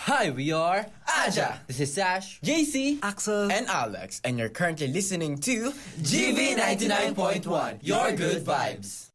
Hi, we are Aja, This is Sash, JC, Axel, and Alex, and you're currently listening to GV 99.1, Your Good Vibes.